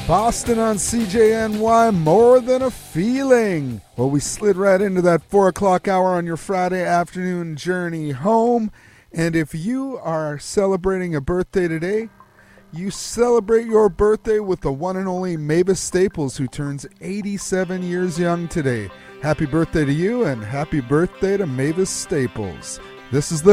Boston on CJNY, More Than a Feeling. Well, we slid right into that 4 o'clock hour on your Friday afternoon journey home. And if you are celebrating a birthday today, you celebrate your birthday with the one and only Mavis Staples, who turns 87 years young today. Happy birthday to you, and happy birthday to Mavis Staples. This is the